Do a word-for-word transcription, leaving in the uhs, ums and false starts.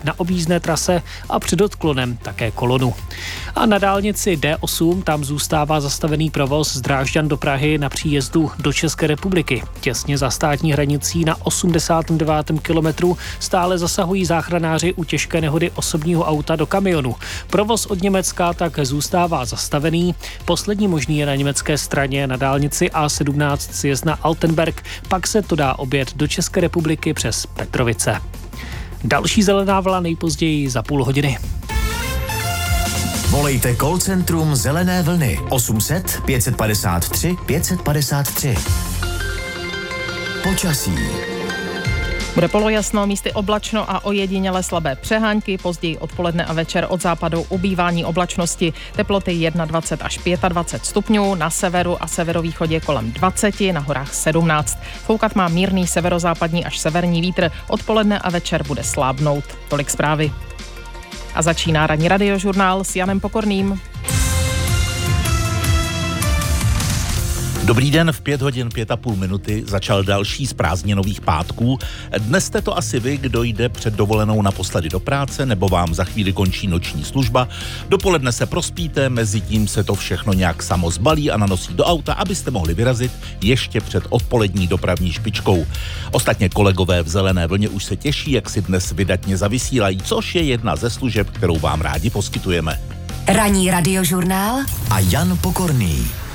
na objízdné trase a před odklonem také kolonu. A na dálnici D osm tam zůstává zastavený provoz z Drážďan do Prahy na příjezdu do České republiky. Těsně za státní hranicí na osmdesátém devátém kilometru stále zasahují záchranáři u těžké nehody osobního auta do kamionu. Provoz od Německa tak zůstává zastavený. Poslední možný je na německé straně na dálnici A sedmnáct sjezd na Altenberg, pak se to dá objet do České republiky přes Petrovice. Další zelená vlna nejpozději za půl hodiny. Volejte call centrum Zelené vlny osm set pět padesát tři pět padesát tři. Počasí. Bude polojasno, místy oblačno a ojediněle slabé přehánky, později odpoledne a večer od západu ubývání oblačnosti, teploty dvacet jedna až dvacet pět stupňů, na severu a severovýchodě kolem dvacet, na horách sedmnáct. Foukat má mírný severozápadní až severní vítr, odpoledne a večer bude slábnout. Tolik zprávy. A začíná ranní radiožurnál s Janem Pokorným. Dobrý den, v pět hodin pět a půl minuty začal další z prázdninových pátků. Dnes jste to asi vy, kdo jde před dovolenou naposledy do práce, nebo vám za chvíli končí noční služba. Dopoledne se prospíte, mezi tím se to všechno nějak samo zbalí a nanosí do auta, abyste mohli vyrazit ještě před odpolední dopravní špičkou. Ostatně kolegové v Zelené vlně už se těší, jak si dnes vydatně zavysílají, což je jedna ze služeb, kterou vám rádi poskytujeme. Ranní radiožurnál a Jan Pokorný.